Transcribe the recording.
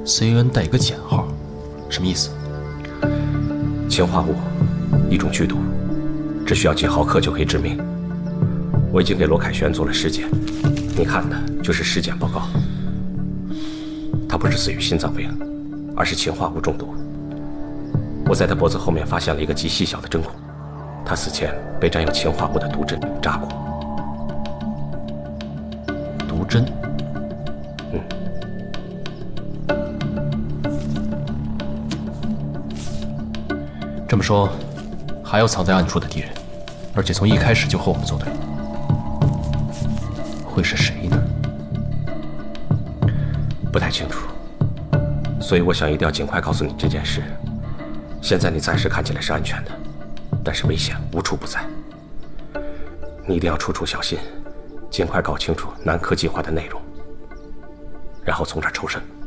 CN 带一个减号，什么意思？ 氰化物，一种剧毒，只需要几毫克就可以致命。我已经给罗凯旋做了尸检，你看的就是尸检报告。他不是死于心脏病，而是氰化物中毒。我在他脖子后面发现了一个极细小的针孔，他死前被沾有氰化物的毒针扎过。 毒针？这么说，还有藏在暗处的敌人，而且从一开始就和我们作对，会是谁呢？ 不太清楚，所以我想一定要尽快告诉你这件事。现在你暂时看起来是安全的，但是危险无处不在。你一定要处处小心，尽快搞清楚南柯计划的内容，然后从这儿抽身。